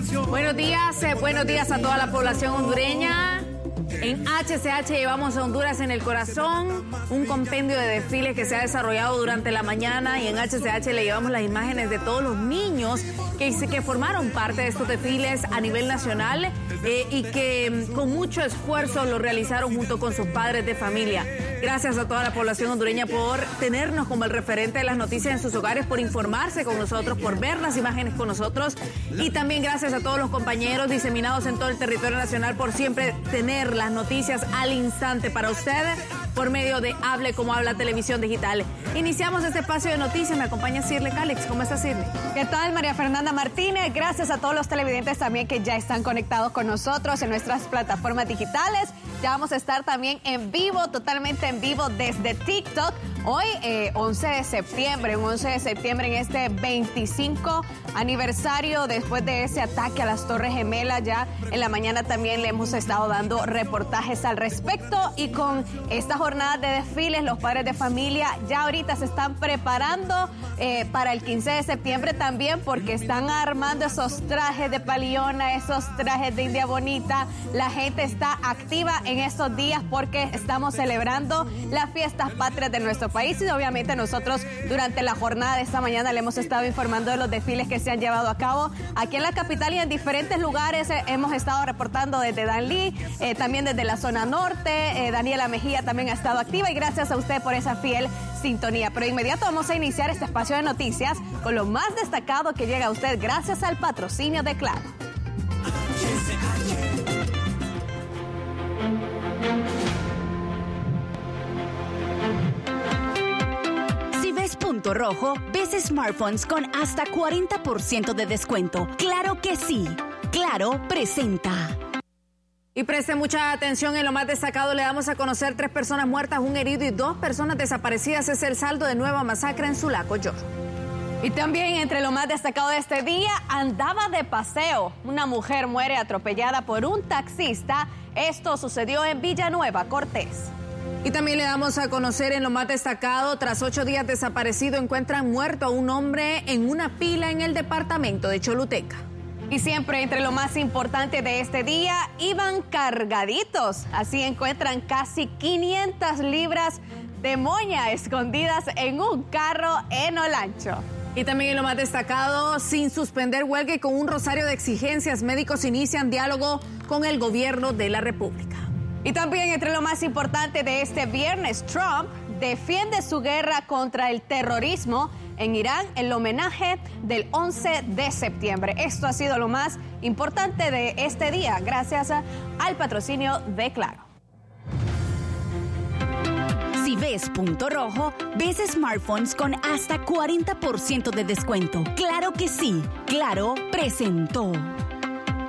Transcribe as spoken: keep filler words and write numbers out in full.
Buenos días, eh, buenos días a toda la población hondureña. En H C H llevamos a Honduras en el corazón, un compendio de desfiles que se ha desarrollado durante la mañana, y en H C H le llevamos las imágenes de todos los niños que, que formaron parte de estos desfiles a nivel nacional eh, y que con mucho esfuerzo lo realizaron junto con sus padres de familia. Gracias a toda la población hondureña por tenernos como el referente de las noticias en sus hogares, por informarse con nosotros, por ver las imágenes con nosotros, y también gracias a todos los compañeros diseminados en todo el territorio nacional por siempre tener las noticias al instante para usted por medio de Hable Como Habla Televisión Digital. Iniciamos este espacio de noticias. Me acompaña Shirley Calix. ¿Cómo está, Shirley? ¿Qué tal, María Fernanda Martínez? Gracias a todos los televidentes también que ya están conectados con nosotros en nuestras plataformas digitales. Ya vamos a estar también en vivo, totalmente en vivo desde TikTok. Hoy, eh, once de septiembre, un once de septiembre en este veinticinco aniversario después de ese ataque a las Torres Gemelas. Ya en la mañana también le hemos estado dando reportajes al respecto, y con esta jornada de desfiles, los padres de familia ya ahorita se están preparando eh, para el quince de septiembre también, porque están armando esos trajes de paliona, esos trajes de India Bonita. La gente está activa en estos días porque estamos celebrando las fiestas patrias de nuestro país, y obviamente nosotros durante la jornada de esta mañana le hemos estado informando de los desfiles que se han llevado a cabo aquí en la capital y en diferentes lugares. Eh, hemos estado reportando desde Danlí, eh, también desde la zona norte. eh, Daniela Mejía también ha estado activa, y gracias a usted por esa fiel sintonía. Pero de inmediato vamos a iniciar este espacio de noticias con lo más destacado que llega a usted gracias al patrocinio de Claro. Si ves punto rojo, ves smartphones con hasta cuarenta por ciento de descuento. ¡Claro que sí! Claro presenta. Y preste mucha atención, en lo más destacado le damos a conocer tres personas muertas, un herido y dos personas desaparecidas. Es el saldo de nueva masacre en Sulaco, Georgia. Y también entre lo más destacado de este día, andaba de paseo. Una mujer muere atropellada por un taxista. Esto sucedió en Villanueva, Cortés. Y también le damos a conocer en lo más destacado, tras ocho días desaparecido, encuentran muerto a un hombre en una pila en el departamento de Choluteca. Y siempre entre lo más importante de este día, iban cargaditos. Así encuentran casi quinientas libras de moña escondidas en un carro en Olancho. Y también en lo más destacado, sin suspender huelga y con un rosario de exigencias, médicos inician diálogo con el gobierno de la República. Y también entre lo más importante de este viernes, Trump defiende su guerra contra el terrorismo en Irán, el homenaje del once de septiembre. Esto ha sido lo más importante de este día, gracias a, al patrocinio de Claro. Si ves punto rojo, ves smartphones con hasta cuarenta por ciento de descuento. ¡Claro que sí! Claro presentó.